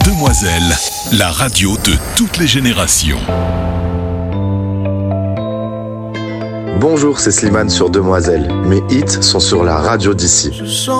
Demoiselle, la radio de toutes les générations. Bonjour, c'est Slimane sur Demoiselle. Mes hits sont sur la radio d'ici.